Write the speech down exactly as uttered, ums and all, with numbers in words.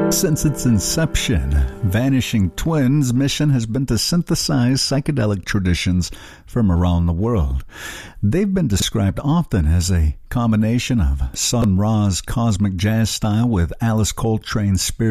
Since its inception, Vanishing Twins' mission has been to synthesize psychedelic traditions from around the world. They've been described often as a combination of Sun Ra's cosmic jazz style with Alice Coltrane's spirit